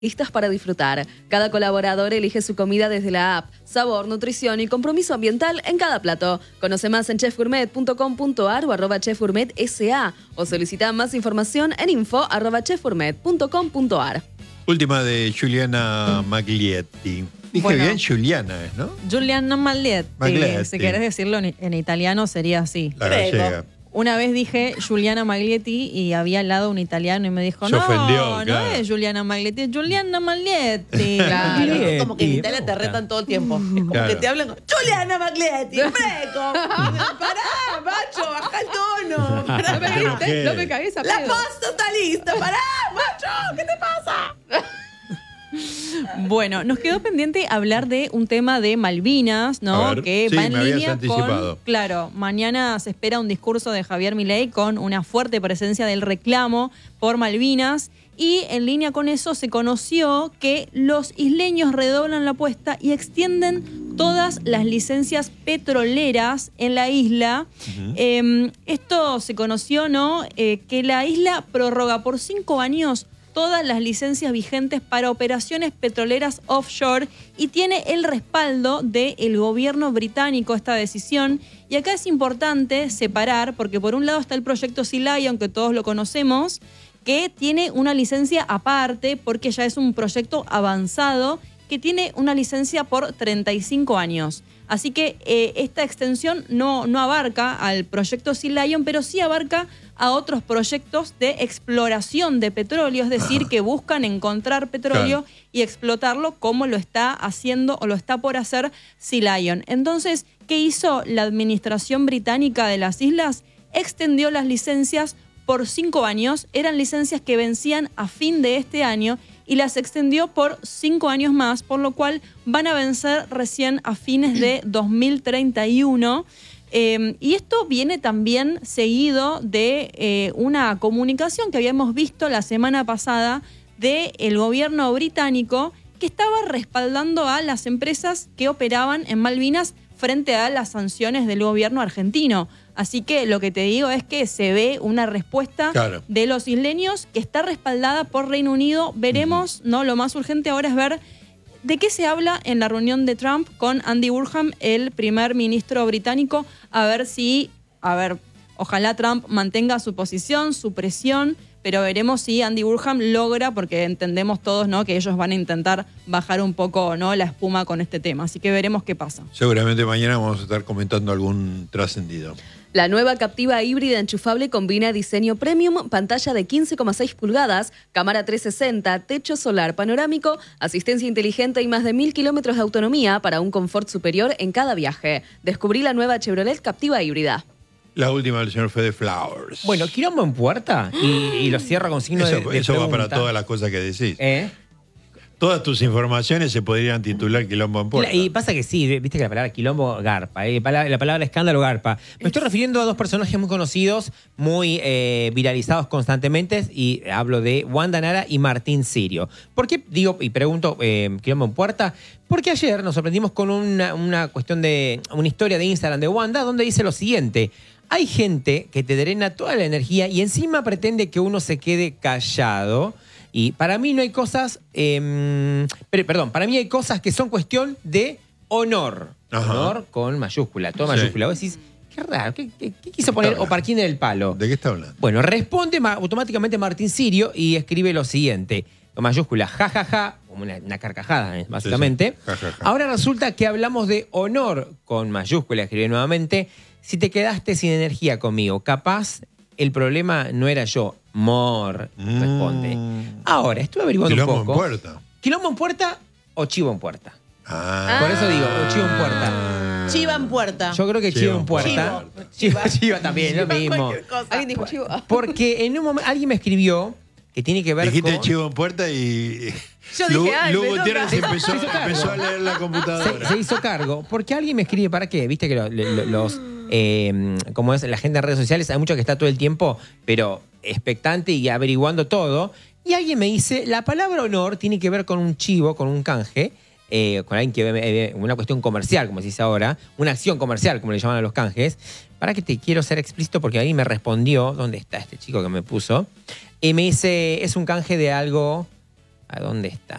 Listas para disfrutar. Cada colaborador elige su comida desde la app. Sabor, nutrición y compromiso ambiental en cada plato. Conoce más en chefgourmet.com.ar o @chefgourmetsa o solicita más información en info@chefgourmet.com.ar. Última de Giuliana Maglietti. Dije Bueno. bien, Giuliana, ¿no? Giuliana Maglietti. Si querés decirlo en italiano sería así. La gallega. Una vez dije Giuliana Maglietti y había al lado un italiano y me dijo, Se ofendió, no claro. es Giuliana Maglietti, es Giuliana Maglietti. Claro, Bien, es como que en y Italia me te gusta. retan todo el tiempo. Es como Claro. que te hablan, Giuliana Maglietti, freco. Pará, macho, baja el tono. Pará, No me cagues a La pedo. pasta está lista, pará, macho, ¿qué te pasa? Bueno, nos quedó pendiente hablar de un tema de Malvinas, ¿no? A ver. Que Sí, va en me habías línea anticipado. con... Claro, mañana se espera un discurso de Javier Milei con una fuerte presencia del reclamo por Malvinas. Y en línea con eso se conoció que los isleños redoblan la apuesta y extienden todas las licencias petroleras en la isla. Esto se conoció, ¿no? Que la isla prorroga por 5 años todas las licencias vigentes para operaciones petroleras offshore y tiene el respaldo del gobierno británico esta decisión. Y acá es importante separar, porque por un lado está el proyecto Sea Lion, que todos lo conocemos, que tiene una licencia aparte porque ya es un proyecto avanzado que tiene una licencia por 35 años. Así que esta extensión no abarca al proyecto Sea Lion, pero sí abarca a otros proyectos de exploración de petróleo, es decir, que buscan encontrar petróleo y explotarlo como lo está haciendo o lo está por hacer Sea Lion. Entonces, ¿qué hizo la administración británica de las islas? Extendió las licencias por 5 años, eran licencias que vencían a fin de este año y las extendió por 5 años más, por lo cual van a vencer recién a fines de 2031. Y esto viene también seguido de una comunicación que habíamos visto la semana pasada del gobierno británico que estaba respaldando a las empresas que operaban en Malvinas frente a las sanciones del gobierno argentino. Así que lo que te digo es que se ve una respuesta de los isleños que está respaldada por Reino Unido. Veremos, ¿no? Lo más urgente ahora es ver de qué se habla en la reunión de Trump con Andy Burnham, el primer ministro británico, ojalá Trump mantenga su posición, su presión, pero veremos si Andy Burnham logra, porque entendemos todos, ¿no?, que ellos van a intentar bajar un poco, ¿no?, la espuma con este tema. Así que veremos qué pasa. Seguramente mañana vamos a estar comentando algún trascendido. La nueva Captiva híbrida enchufable combina diseño premium, pantalla de 15,6 pulgadas, cámara 360, techo solar panorámico, asistencia inteligente y más de 1000 kilómetros de autonomía para un confort superior en cada viaje. Descubrí la nueva Chevrolet Captiva híbrida. La última del señor Fede Flowers. Bueno, quilombo en puerta y lo cierra con signo de Eso va pregunta. para todas las cosas que decís. Todas tus informaciones se podrían titular quilombo en puerta. Y pasa que sí, viste que la palabra quilombo garpa, la palabra escándalo garpa. Me estoy refiriendo a dos personajes muy conocidos, muy viralizados constantemente, y hablo de Wanda Nara y Martín Sirio. ¿Por qué digo y pregunto quilombo en puerta? Porque ayer nos sorprendimos con una cuestión de una historia de Instagram de Wanda donde dice lo siguiente: hay gente que te drena toda la energía y encima pretende que uno se quede callado. Y para mí no hay cosas, para mí hay cosas que son cuestión de honor. Ajá. Honor con mayúscula, todo Sí. mayúscula. Vos decís, qué raro, ¿qué quiso poner Oparquín en el palo? ¿De qué está hablando? Bueno, responde automáticamente Martín Sirio y escribe lo siguiente, con mayúscula, jajaja, como una carcajada, básicamente. Sí, sí. Ja, ja, ja. Ahora resulta que hablamos de honor, con mayúscula, escribe nuevamente, si te quedaste sin energía conmigo, capaz el problema no era yo. Responde. Ahora, estuve averiguando Quilombo un poco. en puerta. ¿Quilombo en puerta o chivo en puerta? Ah. Por eso digo, o chivo en puerta. Chiva en puerta. Yo creo que chivo en puerta. Chivo también, lo mismo. Cualquier cosa. ¿Alguien dijo chivo? Porque en un momento alguien me escribió que tiene que ver Dijiste con... chivo en puerta y Yo dije, ay, Lugo me toca. Gutiérrez empezó a leer la computadora. Se hizo cargo. Porque alguien me escribe, ¿para qué? Viste que como es la gente en redes sociales, hay mucho que está todo el tiempo, pero expectante y averiguando todo. Y alguien me dice, la palabra honor tiene que ver con un chivo, con un canje, con alguien que ve una cuestión comercial, como se dice ahora, una acción comercial, como le llaman a los canjes. Para que te quiero ser explícito, porque alguien me respondió, ¿dónde está este chico que me puso? Y me dice, es un canje de algo ¿A dónde está?